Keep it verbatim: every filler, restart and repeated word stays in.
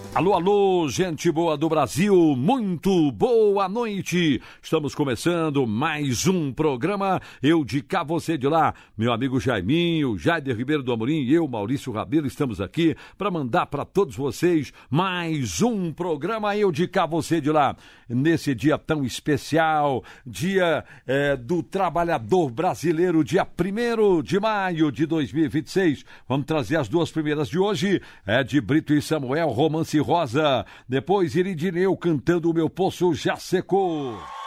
Alô, alô, gente boa do Brasil, muito boa noite. Estamos começando mais um programa Eu de Cá, Você de Lá. Meu amigo Jaiminho, Jaider Ribeiro do Amorim e eu, Maurício Rabelo, estamos aqui para mandar para todos vocês mais um programa Eu de Cá, Você de Lá. Nesse dia tão especial, dia é, do trabalhador brasileiro, dia primeiro de maio de dois mil e vinte e seis. Vamos trazer as duas primeiras de hoje, é de Brito e Samuel, Romance Rosa. Depois Iridineu cantando O Meu Poço Já Secou.